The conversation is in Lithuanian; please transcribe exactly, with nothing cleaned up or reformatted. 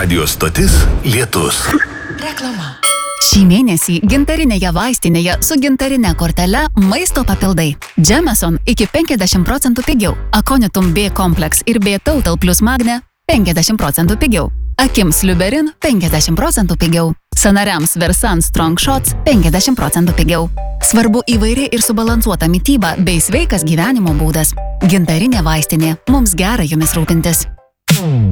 radijos stotis Lietus. Reklama. Šį mėnesį gintarinėje vaistinėje su gintarine kortele maisto papildai. Jameson iki penkiasdešimt procentų pigiau. Aconitum B kompleks ir B Total plus Magne penkiasdešimt procentų pigiau. Akims Liuberin penkiasdešimt procentų pigiau. Sanariams Versan Strong Shots penkiasdešimt procentų pigiau. Svarbu įvairi ir subalansuota mityba bei sveikas gyvenimo būdas. Gintarinė vaistinė. Mums gera jumis rūpintis.